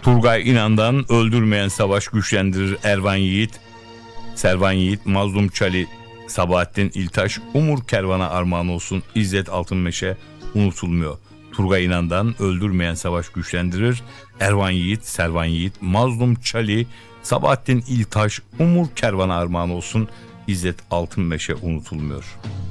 Turgay İnan'dan öldürmeyen savaş güçlendirir Ervan Yiğit, Servan Yiğit, Mazlum Çali, Sabahattin İltaş, Umur Kervan'a armağan olsun İzzet Altınmeşe unutulmuyor. Turgay İnan'dan öldürmeyen savaş güçlendirir Ervan Yiğit, Servan Yiğit, Mazlum Çali, Sabahattin İltaş, Umur Kervan'a armağan olsun İzzet Altınmeşe unutulmuyor.